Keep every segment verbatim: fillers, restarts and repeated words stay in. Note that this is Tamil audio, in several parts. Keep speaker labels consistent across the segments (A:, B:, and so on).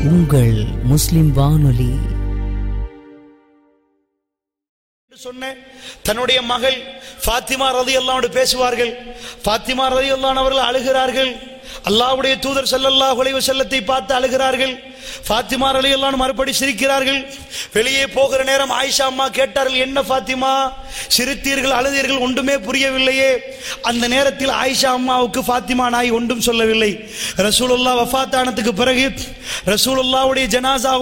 A: உங்கள் முஸ்லிம் வானொலி.
B: சொன்ன தன்னுடைய மகள் ஃபாத்திமா ரலியல்லாஹு அன்ஹா பேசுவார்கள். ஃபாத்திமா ரலியல்லாஹு அன்ஹா அவர்கள் அழுகிறார்கள். அல்லாஹ்வுடைய தூதர் ஸல்லல்லாஹு அலைஹி வஸல்லத்தை பார்த்து அழுகிறார்கள். ஃபாத்திமா ரலியல்லாஹு அன்ஹா மறுபடி சிரிக்கிறார்கள். வெளியே போகிற நேரம் ஆயிஷா அம்மா கேட்டார்கள், என்ன ஃபாத்திமா சிரித்தீர்கள், அழுதீர்கள், ஒன்றுமே புரியவில்லையே. அந்த நேரத்தில் ஆயிஷா அம்மாவுக்கு ஃபாத்திமா நாய் ஒன்றும் சொல்லவில்லை. ரசூலுல்லாஹ் வஃபாத் ஆனதுக்கு பிறகு, ரசூலுல்லாஹ்வுடைய ஜனாஸா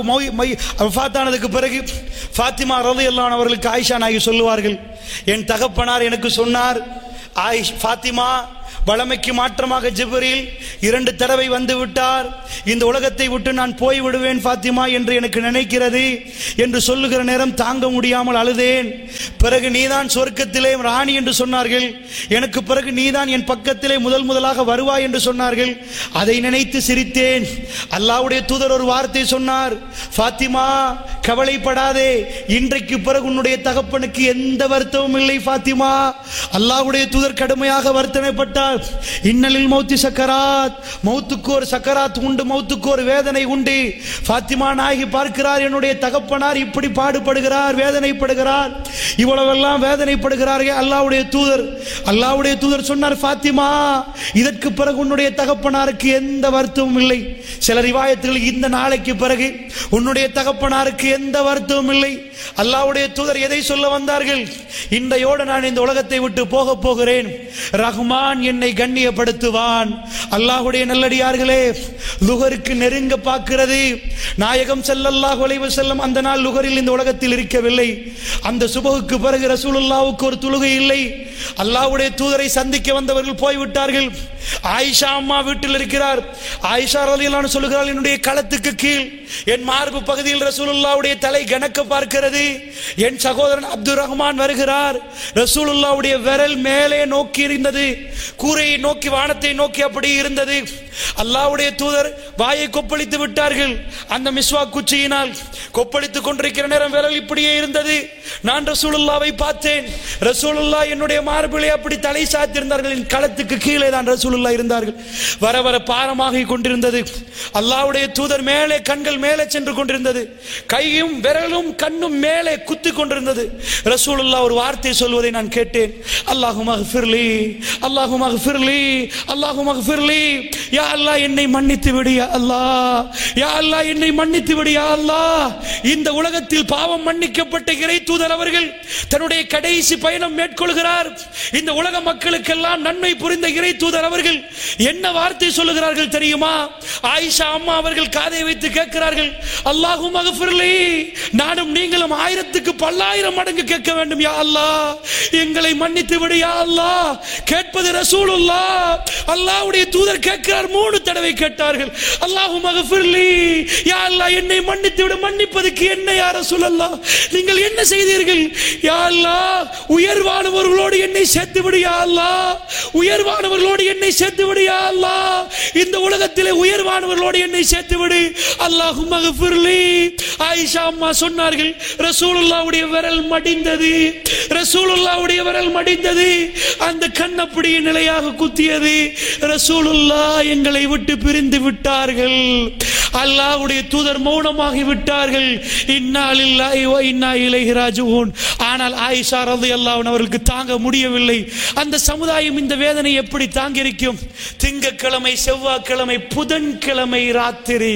B: வஃபாத் ஆனதுக்கு பிறகு ஃபாத்திமா ரலியல்லாஹு அன்ஹா அவர்களுக்கு ஆயிஷா நாயகி சொல்லுவார்கள், என் தகப்பனார் எனக்கு சொன்னார், ஆயிஷ் ஃபாத்திமா வளமைக்கு மாற்றமாக ஜிப்ரீல் இரண்டு தடவை வந்து விட்டார், இந்த உலகத்தை விட்டு நான் போய் விடுவேன் ஃபாத்திமா என்று எனக்கு நினைக்கிறது என்று சொல்லுகிற நேரம் தாங்க முடியாமல் அழுதேன். பிறகு நீதான் சொர்க்கத்திலே ராணி என்று சொன்னார்கள், எனக்கு பிறகு நீதான் என் பக்கத்திலே முதல் முதலாக வருவாய் என்று சொன்னார்கள். அதை நினைத்து சிரித்தேன். அல்லாஹ்வுடைய தூதர் ஒரு வார்த்தை சொன்னார், ஃபாத்திமா கவலைப்படாதே, இன்றைக்கு பிறகு உன்னுடைய தகப்பனுக்கு எந்த வருத்தமும் இல்லை ஃபாத்திமா. அல்லாஹ்வுடைய தூதர் கடுமையாக வருத்தனைப்பட்டார். இன்னலில் மௌத்தி சக்கராத், மௌத்துக்கு ஒரு சக்கராத் உண்டு, மௌத்துக்கு ஒரு வேதனை உண்டு. ஃபாத்திமா நாயகி பார்க்கிறார், என்னுடைய தகப்பனார் இப்படி பாடுபடுகிறார், வேதனைப்படுகிறார், இவ்வளவெல்லாம் வேதனைப்படுகிறார்கள். அல்லாஹ்வுடைய தூதர் அல்லாஹ்வுடைய தூதர் சொன்னார், ஃபாத்திமா இதற்கு பிறகு உன்னுடைய தகப்பனாருக்கு எந்த வருத்தமும் இல்லை. சில ரிவாயத்துகள் இந்த நாளைக்கு பிறகு உன்னுடைய தகப்பனாருக்கு எந்த வருத்தமும் இல்லை. அல்லாஹ்வுடைய தூதர் எதை சொல்ல வந்தார்கள்? இன்றையோடு நான் இந்த உலகத்தை விட்டு போக போகிறேன், ரஹ்மான் என்னை கண்ணியப்படுத்துவான். அல்லாஹ்வுடைய நல்லடியார்களே, லுகருக்கு நெருங்க பார்க்கிறது. நாயகம் ஸல்லல்லாஹு அலைஹி வஸல்லம் அந்த நாள் லுகரில் இந்த உலகத்தில் இருக்கவில்லை. அந்த சுபஹுக்கு பிறகு ரசூலுல்லாஹ்வுக்கு ஒரு தொழுகை இல்லை. அல்லாஹ்வுடைய தூதரை சந்திக்க வந்தவர்கள் போய்விட்டார்கள். ஆயிஷா அம்மா வீட்டில் இருக்கிறார். ஆயிஷா ரலியல்லாஹு அன்ஹா சொல்கிறாள், என்னுடைய களத்துக்கு கீழ் என் மார்பு பகுதியில் ரசூலுல்லாஹ்வுடைய தலை கணக்க பார்க்கிறது. என் சகோதரன் அப்துர் ரஹ்மான் வருகிறார். ரசூலுல்லாஹ்வுடைய விரல் மேலே நோக்கி இருந்தது, கூரையை நோக்கி வானத்தை நோக்கி அப்படி இருந்தது. அல்லாஹ்வுடைய தூதர் வாயை கொப்பளித்து விட்டார்கள். அந்த மிஸ்வாக் குச்சியினால் கொப்பளித்துக் கொண்டிருக்கிற நேரம் விரல் இப்படியே இருந்தது. நான் ரசூலுல்லாஹ்வை பார்த்தேன். ரசூலுல்லாஹ் என்னுடைய மார்பிலே அப்படி தலை சாத்திருந்தார்கள். என் களத்துக்கு கீழே தான் ரசூலுல்லாஹ் இருந்தார்கள். வர வர பாரமாகி கொண்டிருந்தது. அல்லாஹ்வுடைய தூதர் மேலே, கண்கள் மேலே சென்று கொண்டிருந்தது. கையும் விரலும் கண்ணும் மேலே குத்தி கொண்டிருந்தது. ரசூலுல்லாஹ் ஒரு வார்த்தை சொல்வதை நான் கேட்டேன், அல்லாஹும்ம ஃபிர்லி, அல்லாஹும்ம ஃபிர்லி, அல்லாஹும்ம ஃபிர்லி. யா அல்லாஹ் என்னை மன்னித்து விடு யா அல்லாஹ், யா அல்லாஹ் என்னை மன்னித்து விடு யா அல்லாஹ். இந்த உலகத்தில் பாவம் மன்னிக்கப்பட்ட இறை தூதர் அவர்கள் தன்னுடைய கடைசி பயணம் மேற்கொள்கிறார். இந்த உலக மக்களுக்கெல்லாம் நன்மை புரிந்த இறை தூதர் அவர்கள் என்ன வார்த்தை சொல்லுகிறார்கள் தெரியுமா? ஆயிஷா அம்மா அவர்கள் காதை வைத்து கேட்கிறார்கள், அல்லாஹும்ம ஃபிர்லி, நானும் நீங்களும் ஆயிரத்துக்கு பல்லாயிரம் மடங்கு கேட்க வேண்டும் யா அல்லாஹ், எங்களை மன்னித்து விடு யா அல்லாஹ். கேட்பது ரசூலுல்லாஹ். அல்லாஹ்வுடைய தூதர் கேட்கிறார், மூணு தடவை கேட்டார்கள், அல்லாஹும்ம ஃபிர்லி, யா அல்லாஹ் என்னை மன்னித்து விடு. மன்னிப்பதற்கு என்ன யா ரசூலல்லாஹ், நீங்கள் என்ன செய்தீர்கள்? யா அல்லாஹ் உயர்வானவர்களோடு என்னை சேர்த்து விடு யா அல்லாஹ், உயர்வானவர்களோடு என்னை சேர்த்து விடு யா அல்லாஹ், இந்த உலகத்திலே உயர்வானவர்களோடு என்னை சேர்த்து விடு. அல்லாஹும்ம ஃபிர்லி. ஆயிஷா அம்மா சொன்னார்கள், ரசூலுல்லாஹ்வுடைய விரல் மடிந்தது, ரசூலுல்லாஹ்வுடைய விரல் மடிந்தது. அந்த கண் அப்படியே நிலையாக குத்தியது. ரசூலுல்லாஹ் எங்களை விட்டு பிரிந்து விட்டார்கள். அல்லாஹ்வுடைய தூதர் மௌனமாகி விட்டார்கள். இன்னா லில்லாஹி வ இன்னா இலைஹி ராஜிஊன். ஆனால் ஆயிஷா ரலியல்லாஹு அன்ஹா அவர்களுக்கு தாங்க முடியவில்லை. அந்த சமுதாயம் இந்த வேதனை எப்படி தாங்கியிருக்கும்? திங்கட்கிழமை, செவ்வாய்க்கிழமை, புதன்கிழமை ராத்திரி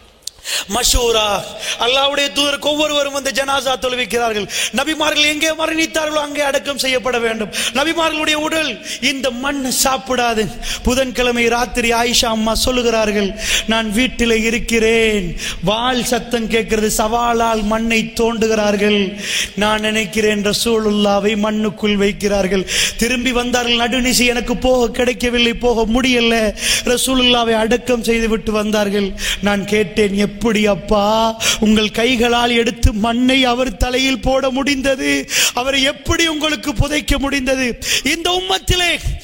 B: மஷூரா, அல்லாஹ்வுடைய தூதருக்கு ஒவ்வொருவரும் வந்து ஜனாசா தொழுவிக்கிறார்கள். நபிமார்கள் எங்கே மரணித்தார்களோ அங்கே அடக்கம் செய்யப்பட வேண்டும். நபிமார்களுடைய உடல் இந்த மண் சாப்பிடாது. புதன்கிழமை ராத்திரி ஆயிஷா அம்மா சொல்லுகிறார்கள், நான் வீட்டில் இருக்கிறேன், வாள் சத்தம் கேட்கிறது, சவாலால் மண்ணை தோண்டுகிறார்கள். நான் நினைக்கிறேன் ரசூலுல்லாஹ்வை மண்ணுக்குள் வைக்கிறார்கள். திரும்பி வந்தார்கள், நடுநிசி எனக்கு போக கிடைக்கவில்லை, போக முடியல. ரசூலுல்லாஹ்வை அடக்கம் செய்து விட்டு வந்தார்கள். நான் கேட்டேன், எப்படி அப்பா உங்கள் கைகளால் எடுத்து மண்ணை அவர் தலையில் போட முடிந்தது? அவரை எப்படி உங்களுக்கு புதைக்க முடிந்தது? இந்த உம்மத்திலே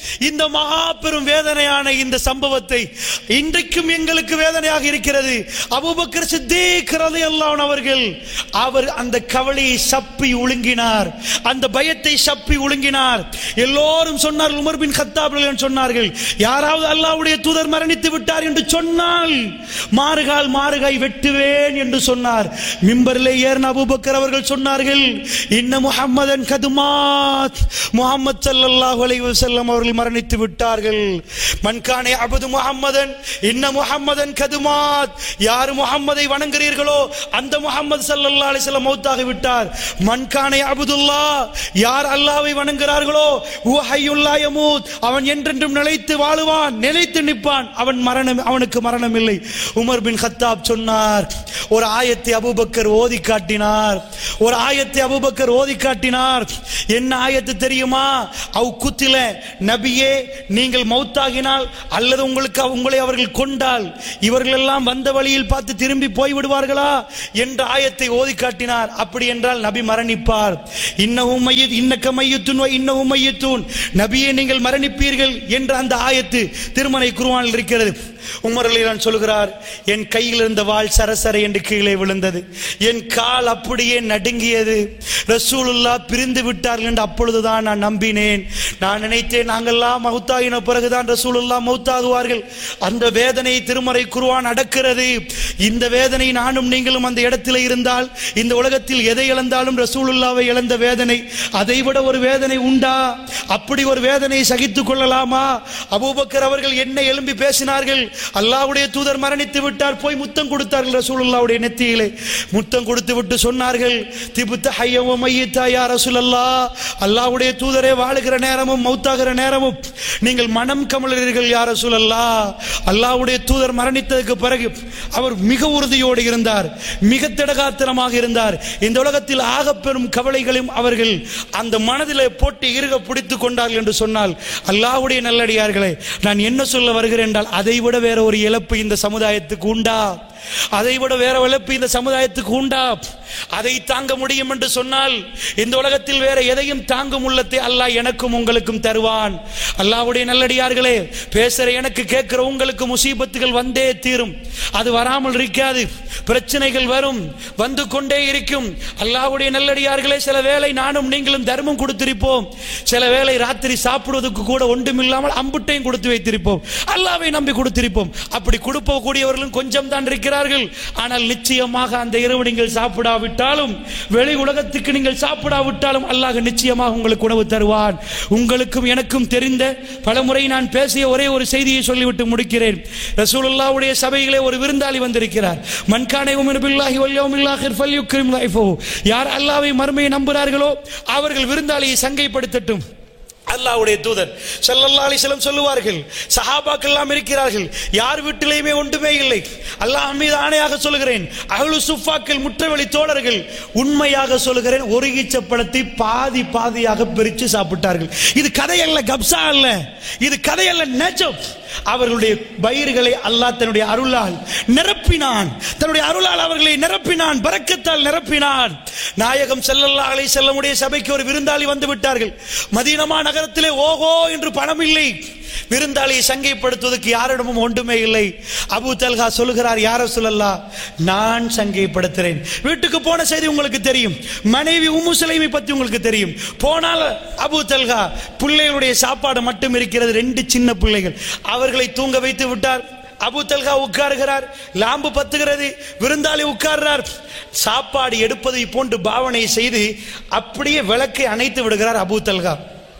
B: இந்த மகா பெரும் வேதனையான இந்த சம்பவத்தை இன்றைக்கும் எங்களுக்கு வேதனையாக இருக்கிறது. அபூபக்கர் சித்தீக் ரலியல்லாஹு அன்ஹு அவர்கள் அவர் அந்த கவலையை சப்பி ஒழுங்கினார், அந்த பயத்தை சப்பி ஒழுங்கினார். எல்லோரும் சொன்னார்கள், உமர் பின் கத்தாப் சொன்னார்கள், யாராவது அல்லாஹ்வுடைய தூதர் மரணித்து விட்டார் என்று சொன்னால் மாறுகால் மாறுகாய் வெட்டுவேன் என்று சொன்னார். மிம்பரிலே ஏறின அபூபக்கர் அவர்கள் சொன்னார்கள், இன்ன முஹம்மதன் கதுமாத், முஹம்மது ஸல்லல்லாஹு அலைஹி வஸல்லம் அவர்கள் மரணித்து விட்டார்கள். மன் கான யஅபுது முஹம்மதன் இன்ன முஹம்மதன் கதுமாத், யார் முஹம்மதை வணங்குகிறீர்களோ அந்த முஹம்மது ஸல்லல்லாஹு அலைஹி வஸல்லம் மௌத்தாகி விட்டார். மன் கான யஅபுதுல்லாஹ், யார் அல்லாஹ்வை வணங்குகிறார்களோ ஹுவ ஹய்யுல் லா யமூத், அவன் என்றென்றும் நிலைத்து வாழுவான், நிலைத்து நிற்பான், அவன் மரணம் அவனுக்கு மரணம் இல்லை. உமர் பின் கத்தாப் சொன்னார், ஒரு ஆயத்தை அபூபக்கர் ஓதி காட்டினார், ஒரு ஆயத்தை அபூபக்கர் ஓதி காட்டினார். என்ன ஆயத்து தெரியுமா? அவ் குத்தில, நபியே நீங்கள் மௌத்தாகினால் அல்லது உங்களுக்கு உங்களை அவர்கள் கொண்டால் இவர்கள் எல்லாம் வந்த வழியில் பார்த்து திரும்பி போய் விடுவார்களா என்ற ஆயத்தை ஓதி காட்டினார். அப்படி என்றால் நபி மரணிப்பார். இன்னஹு மையத் இன்னக மையத்துன் வ இன்னஹு மையத்துன், நபியே நீங்கள் மரணிப்பீர்கள் என்ற அந்த ஆயத்து திருமறை குர்ஆனில் இருக்கிறது. உமர் ரலியல்லாஹு சொல்கிறார், என் கையில் இருந்த வாள் சரசர என்று கீழே விழுந்தது, என் கால் அப்படியே நடுங்கியது. ரசூலுல்லாஹ் பிரிந்து விட்டார்கள் என்று அப்பொழுதுதான் நான் நம்பினேன். நான் நினைத்தேன் நாங்கெல்லாம் மௌத்தாகின பிறகுதான் ரசூலுல்லாஹ் மௌத்தாகுவார்கள். அந்த வேதனை திருமறை குர்ஆன் அடக்கிறது. இந்த வேதனை நானும் நீங்களும் அந்த இடத்தில் இருந்தால், இந்த உலகத்தில் எதை இழந்தாலும் ரசூலுல்லாஹ்வை இழந்த வேதனை அதைவிட ஒரு வேதனை உண்டா? அப்படி ஒரு வேதனை சகித்துக் கொள்ளலாமா? அபூபக்கர் அவர்கள் என்ன எழும்பி பேசினார்கள், அல்லாஹ்வுடைய தூதர் மரணித்து விட்டார், போய் முத்தம் கொடுத்தார்கள் ரசூலுல்லாஹ்வுடைய நெத்தியிலே. முத்தம் கொடுத்து விட்டு சொன்னார்கள், திபுத்த ஹய்ய வ மய்யித்தா யா ரசூலல்லாஹ், அல்லாஹ்வுடைய தூதரே வாழுகிற நேரமும் மௌத்தாகிற நேரமும் நீங்கள் மனம் கமலறீர்கள் யா ரசூலல்லாஹ். அல்லாஹ்வுடைய தூதர் மரணித்ததற்கு பிறகு அவர் மிக உறுதியோடு இருந்தார், மிக திடகாத்திரமாக இருந்தார். இந்த உலகத்தில் ஆகப்பெரும் கவலைகளையும் அவர்கள் அந்த மனதிலே போட்டு இறுக பிடித்துக் கொண்டார்கள் என்று சொன்னால், அல்லாஹ்வுடைய நல்லடியார்களே, நான் என்ன சொல்ல வருகிறேன் என்றால், அதை விட வேற ஒரு இழப்பு இந்த சமுதாயத்துக்கு உண்டா? அதை விட வேற இழப்பு இந்த சமுதாயத்துக்கு உண்டா? அதை தாங்க முடியும் என்று சொன்னால் இந்த உலகத்தில் வேற எதையும் தாங்கும் உள்ளத்தை அல்லாஹ் எனக்கும் உங்களுக்கும் தருவான். அல்லாஹ்வுடைய நல்லடியார்களே, பேசுற எனக்கு கேட்கிற உங்களுக்கு முசீபத்துகள் வந்தே தீரும். அது வராமல் இருக்காது, பிரச்சனைகள் வரும், வந்து கொண்டே இருக்கும். அல்லாஹ்வுடைய நல்லடியார்களே, சில வேளை நானும் நீங்களும் தர்மம் கொடுத்திருப்போம், சில வேளை ராத்திரி சாப்பிடுவதற்கு கூட ஒன்றும் இல்லாமல் அம்புட்டையும் கொடுத்து வைத்திருப்போம், அல்லாஹ்வை நம்பி கொடுத்திருப்போம். அப்படி கொடுப்ப கூடியவர்களும் கொஞ்சம் தான் இருக்கிறார்கள். ஆனால் நிச்சயமாக அந்த இரவு நீங்கள் சாப்பிடாவிட்டாலும், வெளி உலகத்துக்கு நீங்கள் சாப்பிடாவிட்டாலும் அல்லாஹ் நிச்சயமாக உங்களுக்கு உணவு தருவான். உங்களுக்கும் எனக்கும் தெரிந்த பலமுறை நான் பேசிய ஒரே ஒரு செய்தியை சொல்லிவிட்டு முடிக்கிறேன். ரசூலுல்லாஹ்வுடைய சபையிலே ஒரு விருந்தாளி வந்திருக்கிறார். மன் கான யுமினு பில்லாஹி வல் யௌமில் ஆகிர் ஃபல்யுக்ரிம் லைஃபஹு, யார் அல்லாஹ்வை மறுமையை நம்புகிறார்களோ அவர்கள் விருந்தாளியை சங்கைப்படுத்தட்டும். அல்லாஹ்வுடைய தூதர் ஸல்லல்லாஹு அலைஹி வஸல்லம் சொல்லுவார்கள், சஹாபாக்கள் எல்லாம் இருக்கிறார்கள், யார் வீட்டிலேயுமே ஒன்றுமே இல்லை, அல்லாஹ் மீது ஆணையாக சொல்கிறேன், அஹ்லு சுஃபாக்கள் முற்றவெளி தோழர்கள், உண்மையாக சொல்கிறேன், ஒரு ஈச்சப்பழத்தை பாதி பாதியாக பிரித்து சாப்பிட்டார்கள். இது கதையல்ல, கப்சா அல்ல, இது கதையல்ல, நிஜம். அவர்களுடைய வயிறுகளை அல்லாஹ் தன்னுடைய அருளால் நிரப்பினான், தன்னுடைய அருளால் அவர்களை நிரப்பினான், பரக்கத்தால் நிரப்பினான். நாயகம் ஸல்லல்லாஹு அலைஹி வஸல்லம் உடைய சபைக்கு ஒரு விருந்தாளி வந்து விட்டார்கள். மதீனா நகரத்திலே ஓஹோ என்று பணம் இல்லை, விருந்தாளியை சங்கைப்படுத்துவதற்கு யாரிடமும் ஒன்றுமே இல்லை. அபூ தல்ஹா சொல்லுகிறார், யா ரசூலல்லாஹ், நான் சங்கைப்படுத்துறேன். வீட்டுக்கு போன செய்தி உங்களுக்கு தெரியும், மனைவி உம்மு சுலைமை பத்தி உங்களுக்கு தெரியும். போனால் அபூ தல்ஹா, பிள்ளைகளுடைய சாப்பாடு மட்டும் இருக்கிறது, ரெண்டு சின்ன பிள்ளைகள், அவர்களை தூங்க வைத்து விட்டார். அபூ தல்ஹா உட்காருகிறார், லாம்பு பத்துகிறது, விருந்தாளி உட்கார்றார். சாப்பாடு எடுப்பதை போன்று பாவனை செய்து அப்படியே விளக்கை அணைத்து விடுகிறார் அபூ தல்ஹா.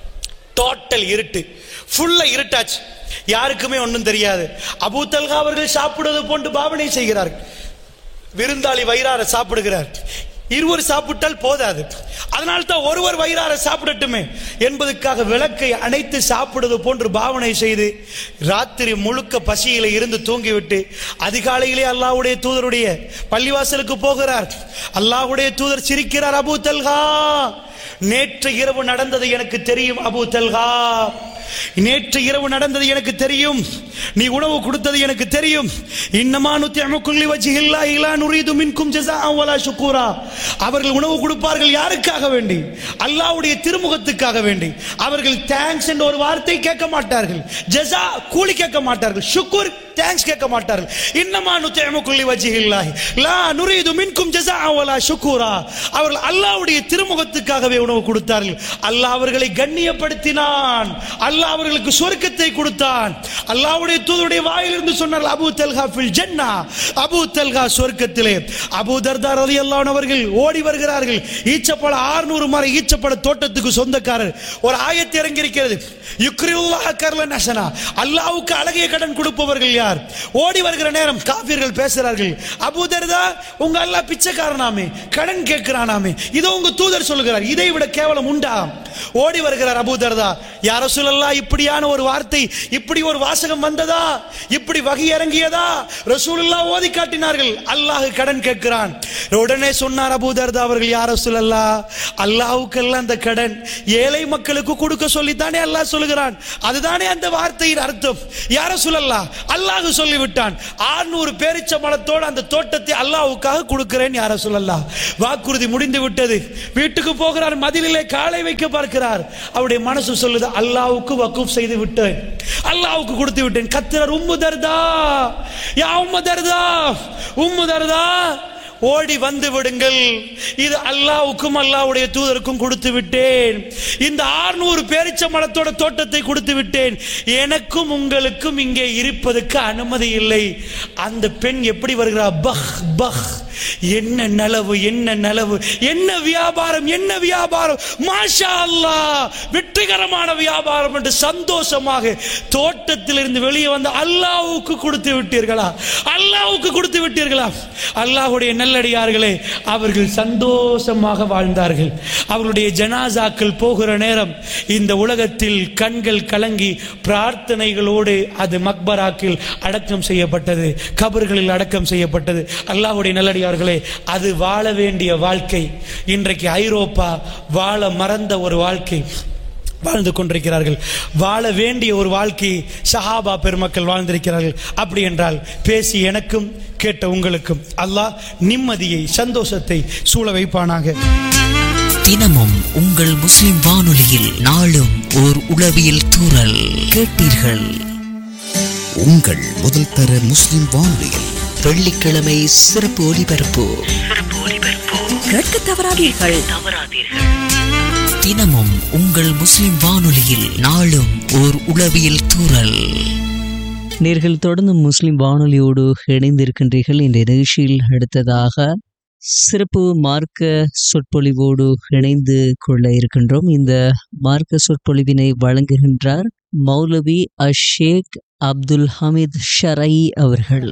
B: டோட்டல் இருட்டு, ஃபுல்லா இருட்டாச்சு, யாருக்குமே ஒன்றும் தெரியாது. அபூ தல்ஹா அவர்கள் சாப்பிடுவது போன்று பாவனை செய்கிறார்கள். விருந்தாளி வயிறார சாப்பிடுகிறார். இருவர் சாப்பிட்டால் போதாது, அதனால் தான் ஒருவர் வயிறார சாப்பிடட்டுமே என்பதற்காக விளக்கை அணைத்து சாப்பிடுவது போன்று பாவனை செய்து ராத்திரி முழுக்க பசியில இருந்து தூங்கிவிட்டு அதிகாலையிலே அல்லாஹ்வுடைய தூதருடைய பள்ளிவாசலுக்கு போகிறார். அல்லாஹ்வுடைய தூதர் சிரிக்கிறார், அபூ தல்ஹா, நேற்று இரவு நடந்தது எனக்கு தெரியும் அபூ தல்ஹா, நேற்று இரவு நடந்தது எனக்கு தெரியும், நீ உணவு கொடுத்தது எனக்கு தெரியும். இன்னமா நுத்இமுக்கும் லிவஜ்ஹில்லாஹி லா நுரீது மின்கும் ஜஸாஅன் வலா ஷுக்கூரா. அவர்கள் உணவு கொடுப்பார்கள் யாருக்காக வேண்டி? அல்லாஹ்வுடைய திருமுகத்துக்காக வேண்டி. அவர்கள் தேங்க்ஸ் என்ற ஒரு வார்த்தை கேட்க மாட்டார்கள், ஜஸா கூலி கேட்க மாட்டார்கள், ஷுக்கூர் தேங்க்ஸ் கேட்க மாட்டார்கள். இன்னமா நுத்இமுக்கும் லிவஜ்ஹில்லாஹி லா நுரீது மின்கும் ஜஸாஅன் வலா ஷுக்கூரா. அவர்கள் அல்லாஹ்வுடைய திருமுகத்துக்காகவே உணவு கொடுத்தார்கள். அல்லாஹ் அவர்களை கண்ணியப்படுத்தினான், அல்லாஹ் அவர்களுக்கு சொர்க்கத்தை கொடுத்தான். அல்லாஹ்வுடைய தூதருடைய வாயிலிருந்து சொன்னார்கள், Abu Talha fill ஜன்னah, Abu Talha சொர்க்கத்திலே. அபூ தர்தா ரலியல்லாஹு அன்ஹு அவர்கள் ஓடி வருகிறார்கள். ஈச்சப்பழ ஆறுநூறு மரம் ஈச்சப்பழ தோட்டத்துக்கு சொந்தக்காரர். ஒரு ஆயத்து இறங்கி இருக்கிறது, யுக்ரியுல்லாஹ கர்லன் ஹஸனா, அல்லாஹ்வுக்கு அழகிய கடன் கொடுப்பவர்கள் யார்? ஓடி வருகிற நேரம் காஃபிர்கள் பேசுகிறார்கள், அபூ தர்தா உங்க அல்லாஹ் பிச்சைக்காரனாமே, கடன் கேட்கிறானாமே, இதோ உங்க தூதர் சொல்கிறார், இதை விட கேவலம் உண்டா? ஓடி வருகிறார் அபூ தர்தா, யா ரசூலல்லாஹ் இப்படியான ஒரு வார்த்தை, இப்படி ஒரு வாசகம் வந்ததா, இப்படி வகை இறங்கியதா? ரசூலுல்லாஹ் ஓதி காட்டினார்கள், அல்லாஹ் கடன் கேட்கிறான். உடனே சொன்னார் அபூ தர்தா அவர்கள், யா ரசூலல்லாஹ் அல்லாஹ்வுக்கெல்லாம் அந்த கடன் ஏழை மக்களுக்கு கொடுக்க சொல்லித்தானே அல்லாஹ் சொல்லுகிறான், அதுதானே அந்த வார்த்தையின் அர்த்தம். யா ரசூலல்லாஹ் அல்லாஹ் சொல்லிவிட்டான், ஆறுநூறு பேரிச்ச மரத்தோடு அந்த தோட்டத்தை அல்லாஹ்வுக்காக கொடுக்கிறேன் யா ரசூலல்லாஹ். வாக்குறுதி முடிந்து விட்டது. வீட்டுக்கு போகிறார், மதிலிலே காலை வைக்க பார்க்கிறார். அவருடைய மனசு சொல்லுது, அல்லாஹ்வுக்கு வக்ஃப் செய்து விட்டேன், அல்லாஹ்வுக்கு கொடுத்து விட்டேன். கத்திரர், உம்மு தர்தா, யா உம்மு தர்தா, உம்மு தர்தா ஓடி வந்து விடுங்கள், இது அல்லாஹ்வுக்கும் அல்லாஹ்வுடைய தூதருக்கும் கொடுத்து விட்டேன். இந்த ஆறுநூறு பேரிச்ச மரத்தோட தோட்டத்தை கொடுத்து விட்டேன், எனக்கும் உங்களுக்கும் இங்கே இருப்பதற்கு அனுமதி இல்லை. அந்த பெண் எப்படி வருகிறார்? பஹ் பஹ், என்ன நலவு, என்ன நலவு, என்ன வியாபாரம், என்ன வியாபாரம், மாஷா அல்லாஹ், வெற்றிகரமான வியாபாரம் என்று சந்தோஷமாக தோட்டத்தில் இருந்து வெளியே வந்து, அல்லாஹ்வுக்கு கொடுத்து விட்டீர்களா, அல்லாஹ்வுக்கு கொடுத்து விட்டீர்களா? அல்லாஹ்வுடைய நல்லடியார்களே, அவர்கள் சந்தோஷமாக வாழ்ந்தார்கள். அவர்களுடைய ஜனாசாக்கள் போகிற நேரம் இந்த உலகத்தில் கண்கள் கலங்கி பிரார்த்தனைகளோடு அது மக்பராக்கில் அடக்கம் செய்யப்பட்டது, கபர்களில் அடக்கம் செய்யப்பட்டது. அல்லாஹ்வுடைய நல்லடியார்களே, அது வாழ வேண்டிய வாழ்க்கை. இன்றைக்கு ஐரோப்பா வாழ மறந்த ஒரு வாழ்க்கை வாழ்ந்து கொண்டிருக்கிறார்கள். வாழ வேண்டிய ஒரு வாழ்க்கை சஹாபா பெருமக்கள் வாழ்ந்திருக்கிறார்கள். அப்படி என்றால் பேசி எனக்கும் கேட்ட உங்களுக்கும் அல்லாஹ் நிம்மதியை, சந்தோஷத்தை சூழ வைப்பானாக.
A: தினமும் உங்கள் முஸ்லிம் வானொலியில் நாளும் ஓர் உளவியல் தூறல் கேட்டீர்கள்.
C: உங்கள் முதல் தர முஸ்லிம் வானொலியில்
A: வெள்ளிக்கிழமை சிறப்பு ஒலிபரப்பு.
D: கேட்க தவறாதீர்கள்.
A: தினமும் உங்கள் முஸ்லிம் வானொலியில் நாளும் ஓர் உளவியல் தூறல். நேர்கள் தொடர்ந்து முஸ்லிம் வானொலியோடு இணைந்திருக்கின்றீர்கள். இந்த நிகழ்ச்சியில் அடுத்ததாக சிறப்பு மார்க்க சொற்பொழிவோடு இணைந்து கொள்ள இருக்கின்றோம். இந்த மார்க்க சொற்பொழிவினை வழங்குகின்றார் மௌலவி அஷேக் அப்துல் ஹமீத் ஷரை அவர்கள்.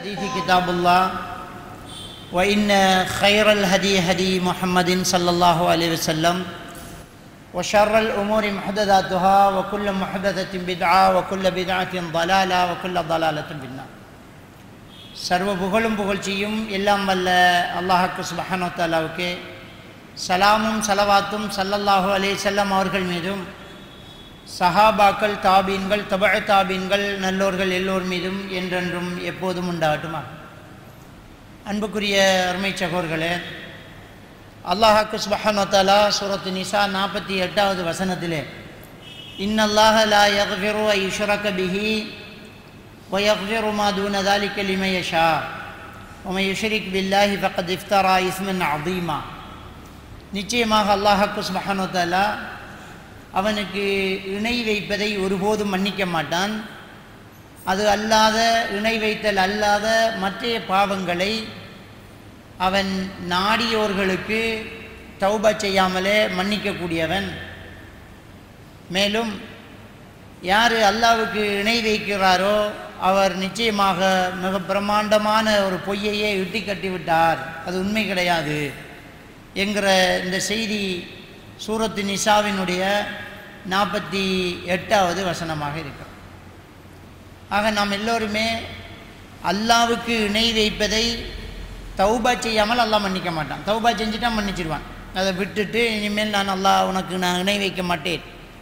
E: وإن خير الهدي هدي محمد صلى الله عليه وسلم وشر الأمور محدثاتها وكل محدثة بدعة وكل بدعة ضلالة وكل ضلالة في النار. சர்வ புகழும் புகழ்ச்சியும் எல்லாம் வல்ல அல்லாஹ்வுக்கு சுப்ஹானஹு வ தஆலாவுக்கு சலாமும் சலவாத்தும் ஸல்லல்லாஹு அலைஹி வஸல்லம் அவர்கள் மீதும், சஹாபாக்கள், தாபீன்கள், தபஅ தாபீன்கள், நல்லோர்கள் எல்லோர் மீதும் என்றென்றும் எப்போதும் உண்டாகட்டுமா. அன்புக்குரிய அருமை சகோதரர்களே, அல்லாஹ்வுக்கு சுப்ஹானஹு வ தஆலா சூரத்து நிசா நாற்பத்தி எட்டாவது வசனத்திலே, இன்னல்லாஹ லா யக்ஃபிரு அன் யுஷ்ரக பிஹி வ யக்ஃபிரு மா தூன ذلك லிமன் யஷா வ மன் யுஷ்ரிக் பில்லாஹி ஃபக்கத் இஃப்தரா இஸ்மன் அதீமா. நிச்சயமாக அல்லாஹ்வுக்கு சுப்ஹானஹு வ தஆலா அவனுக்கு இணை வைப்பதை ஒருபோதும் மன்னிக்க மாட்டான். அது அல்லாத, இணை வைத்தல் அல்லாத மற்ற பாவங்களை அவன் நாடியோர்களுக்கு தௌபா செய்யாமலே மன்னிக்கக்கூடியவன். மேலும் யார் அல்லாஹ்வுக்கு இணை வைக்கிறாரோ அவர் நிச்சயமாக மிக பிரம்மாண்டமான ஒரு பொய்யையே இட்டி கட்டிவிட்டார், அது உண்மை கிடையாது என்கிற இந்த செய்தி சூரத்து நிசாவினுடைய நாற்பத்தி எட்டாவது வசனமாக இருக்கிறது. ஆக நாம் எல்லோருமே அல்லாஹ்வுக்கு இணை வைப்பதை தௌபா செய்யாமல் அல்லாஹ் மன்னிக்க மாட்டான். தௌபா செஞ்சுட்டா மன்னிச்சிடுவான். அதை விட்டுட்டு இனிமேல் நான் அல்லாஹ் உனக்கு நான் இணை வைக்க மாட்டேன்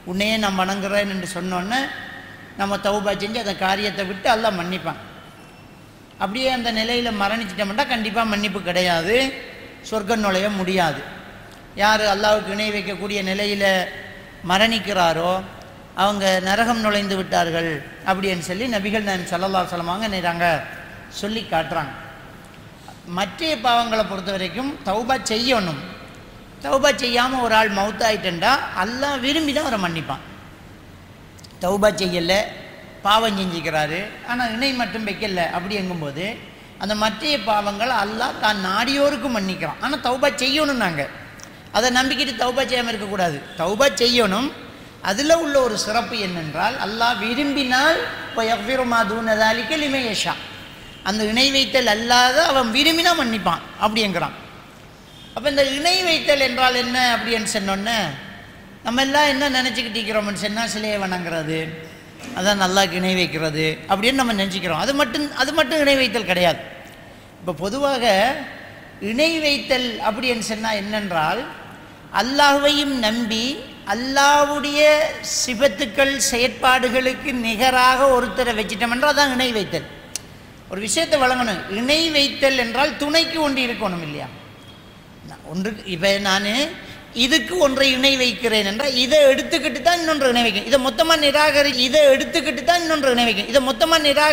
E: உன்னையே நான் வணங்குறேன் என்று சொன்னோன்னே நம்ம தௌபா செஞ்சு அந்த காரியத்தை விட்டு அல்லாஹ் மன்னிப்பான். அப்படியே அந்த நிலையில் மரணிச்சிட்டோம்னா கண்டிப்பாக மன்னிப்பு கிடையாது, சொர்க்கம் நுழைய முடியாது. யார் அல்லாஹ்வுக்கு இணை வைக்கக்கூடிய நிலையில் மரணிக்கிறாரோ அவங்க நரகம் நுழைந்து விட்டார்கள் அப்படின்னு சொல்லி நபிகள் நாயகம் ஸல்லல்லாஹு அலைஹி வஸல்லம் அவங்க நேராங்க சொல்லி காட்டுறாங்க. மற்ற பாவங்களை பொறுத்த வரைக்கும் தௌபா செய்யணும். தௌபா செய்யாமல் ஒரு ஆள் மௌத்தாயிட்டா அல்லாஹ் விரும்பி தான் அவரை மன்னிப்பான். தௌபா செய்யலை, பாவம் செஞ்சுக்கிறாரு, ஆனால் இணை மட்டும் வைக்கல அப்படி எங்கும்போது அந்த மற்ற பாவங்களை அல்லாஹ் தான் நாடியோருக்கும் மன்னிக்கிறான். ஆனால் தௌபா செய்யணும். நாங்கள் அதை நம்பிக்கிட்டு தௌபா செய்யாமல் இருக்கக்கூடாது, தௌபா செய்யணும். அதில் உள்ள ஒரு சிறப்பு என்னென்றால் அல்லாஹ் விரும்பினால் லிமையஷா, அந்த இணை வைத்தல் அல்லாத அவன் விரும்பினா மன்னிப்பான் அப்படிங்கிறான். அப்போ இந்த இணை வைத்தல் என்றால் என்ன அப்படின்னு சொன்னோன்னே நம்ம எல்லாம் என்ன நினச்சிக்கிட்டு இருக்கிறோம்னு சொன்னால் சிலையை வணங்குறது, அதான் அல்லாஹ்க்கு இணை வைக்கிறது அப்படின்னு நம்ம நினச்சிக்கிறோம். அது மட்டும் அது மட்டும் இணை வைத்தல் கிடையாது. இப்போ பொதுவாக இணை வைத்தல் அப்படின்னு சொன்னால் என்னென்றால் அல்லாஹ்வையும் நம்பி அல்லாஹ்வுடைய சிபத்துக்கள் செயற்பாடுகளுக்கு நிகராக ஒருத்தரை வச்சிட்டோம் என்றால் அதான் இணை வைத்தல். ஒரு விஷயத்தை வழங்கணும். இணை வைத்தல் என்றால் துணைக்கு ஒன்று இருக்கணும் இல்லையா? ஒன்று இப்போ நான் இதுக்கு ஒன்றை இணை வைக்கிறேன் என்றால் இதை எடுத்துக்கிட்டு தான் இன்னொன்று இணை வைக்கணும். இதை மொத்தமாக நிராகரி இதை எடுத்துக்கிட்டு தான் இன்னொன்று இணை வைக்கணும். இதை மொத்தமாக நிராகரி